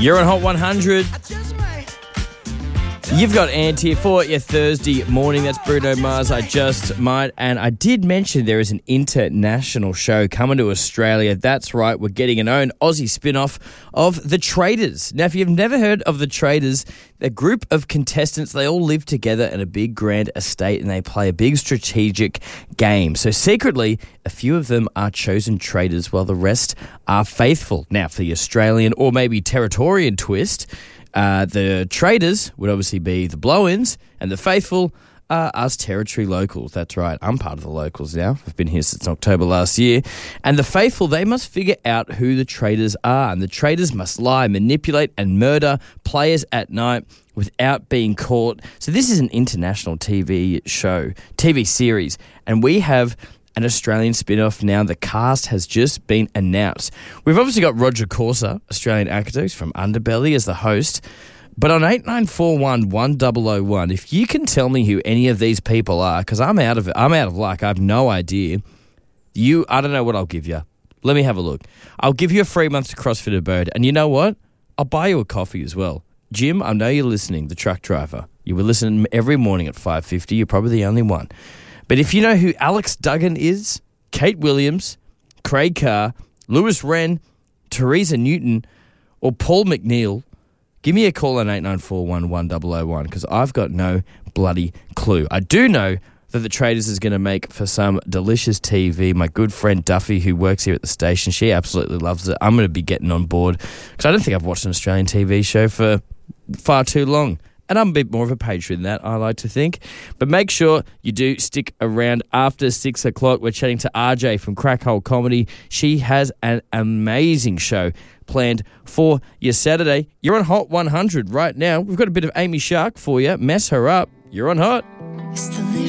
You're on Hot 100. You've got Ant here for your Thursday morning. That's Bruno Mars, I Just Might. And I did mention there is an international show coming to Australia. That's right, we're getting an own Aussie spin-off of The Traders. Now, if you've never heard of The Traders, a group of contestants, they all live together in a big grand estate and they play a big strategic game. So secretly, a few of them are chosen traitors while the rest are faithful. Now, for the Australian or maybe Territorian twist, the traders would obviously be the blow-ins, and the faithful are us territory locals. That's right, I'm part of the locals now. I've been here since October last year. And the faithful, they must figure out who the traders are. And the traders must lie, manipulate, and murder players at night without being caught. So this is an international TV series. And we have an Australian spin-off now. The cast has just been announced. We've obviously got Roger Corser, Australian actor from Underbelly, as the host. But on 8941-1001, if you can tell me who any of these people are, because I'm out of luck, I have no idea. I don't know what I'll give you. Let me have a look. I'll give you a free month to CrossFit Abode. And you know what? I'll buy you a coffee as well. Jim, I know you're listening, the truck driver. You were listening every morning at 5:50. You're probably the only one. But if you know who Alex Duggan is, Kate Williams, Craig Carr, Lewis Wren, Teresa Newton, or Paul McNeil, give me a call on 8941-1001 because I've got no bloody clue. I do know that The Traders is going to make for some delicious TV. My good friend Duffy, who works here at the station, she absolutely loves it. I'm going to be getting on board because I don't think I've watched an Australian TV show for far too long. And I'm a bit more of a patron than that, I like to think. But make sure you do stick around after 6 o'clock. We're chatting to RJ from Crackhole Comedy. She has an amazing show planned for your Saturday. You're on Hot 100 right now. We've got a bit of Amy Shark for you. Mess her up. You're on Hot.